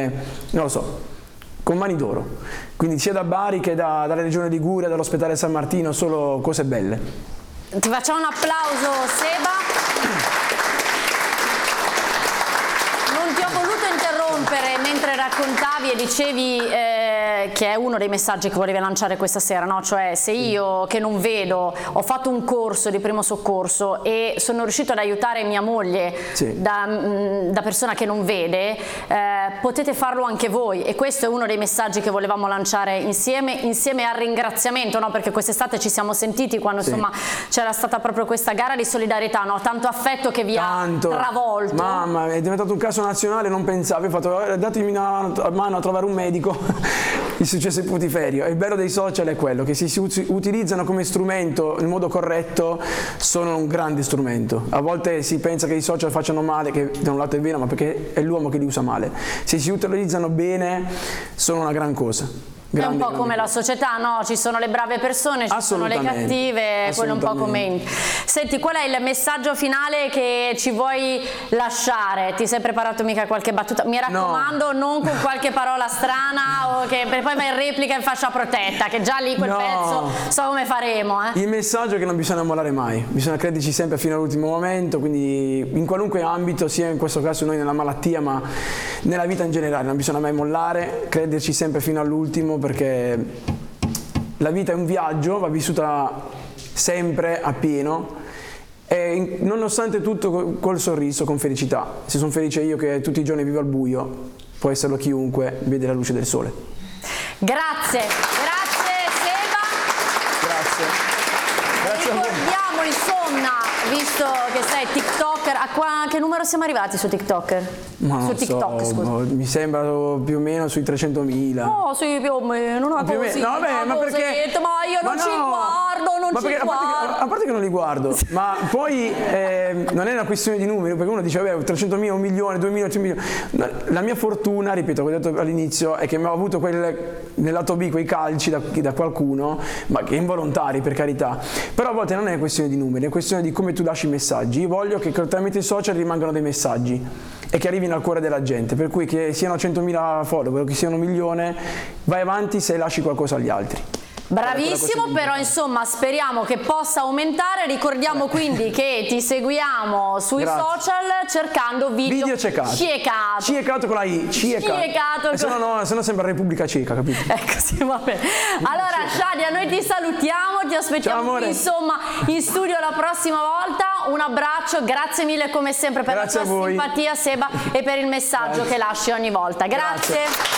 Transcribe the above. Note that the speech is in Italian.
non lo so, con mani d'oro. Quindi sia da Bari che dalla regione Liguria, dall'ospedale San Martino, solo cose belle. Ti facciamo un applauso, Seba. Non ti ho voluto interrompere mentre raccontavi e dicevi che è uno dei messaggi che volevi lanciare questa sera, no? Cioè, se io che non vedo ho fatto un corso di primo soccorso e sono riuscito ad aiutare mia moglie da persona che non vede, potete farlo anche voi, e questo è uno dei messaggi che volevamo lanciare insieme al ringraziamento, no? Perché quest'estate ci siamo sentiti quando insomma c'era stata proprio questa gara di solidarietà, no? Tanto affetto che vi ha travolto. Mamma, è diventato un caso nazionale, non pensavo, ho fatto datemi una mano a trovare un medico. Il successo di Putiferio. E il bello dei social è quello, che se si utilizzano come strumento in modo corretto sono un grande strumento. A volte si pensa che i social facciano male, che da un lato è vero, ma perché è l'uomo che li usa male. Se si utilizzano bene sono una gran cosa. È un po' come la società, no? Ci sono le brave persone, ci sono le cattive, quello è un po' come... Senti, qual è il messaggio finale che ci vuoi lasciare? Ti sei preparato mica qualche battuta? Mi raccomando, non con qualche parola strana o che poi vai in replica in fascia protetta, che già lì quel pezzo so come faremo. Il messaggio è che non bisogna mollare mai, bisogna crederci sempre fino all'ultimo momento, quindi in qualunque ambito, sia in questo caso noi nella malattia, ma nella vita in generale, non bisogna mai mollare, crederci sempre fino all'ultimo, perché la vita è un viaggio, va vissuta sempre a pieno e nonostante tutto col sorriso, con felicità. Se sono felice io che tutti i giorni vivo al buio, può esserlo chiunque vede la luce del sole. Grazie, grazie Seba. Grazie. Ricordiamo insomma, visto che sei TikToker, a che numero siamo arrivati su TikToker? Ma su TikTok, scusa. Mi sembra più o meno sui 300.000. No, sì, più o meno, una così. No, vabbè, ma perché? Ma io non ci guardo, non ci guardo. A parte che non li guardo, ma poi non è una questione di numeri, perché uno dice, vabbè, 300.000, 1 milione, 2 milioni, 3 milioni. La mia fortuna, ripeto, come ho detto all'inizio, è che ho avuto nel lato B quei calci da qualcuno, ma che involontari, per carità. Però a volte non è questione di numeri, è questione di come tu lasci i messaggi. Io voglio che tramite i social rimangano dei messaggi e che arrivino al cuore della gente, per cui che siano 100.000 follower o che siano 1 milione, vai avanti se lasci qualcosa agli altri. Bravissimo, però insomma speriamo che possa aumentare. Ricordiamo quindi che ti seguiamo sui social cercando video ciecato con la I, ciecato. Se no sembra Repubblica Ceca, capito? Ecco, sì, va bene. Allora Shadia, noi ti salutiamo, ti aspettiamo qui, insomma in studio la prossima volta. Un abbraccio, grazie mille come sempre per la tua simpatia, Seba, e per il messaggio che lasci ogni volta. Grazie.